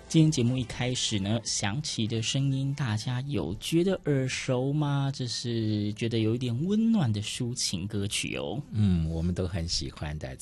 今天节目一开始呢，响起的声音，大家有觉得耳熟吗？这是觉得有一点温暖的抒情歌曲哦。 我们都很喜欢的，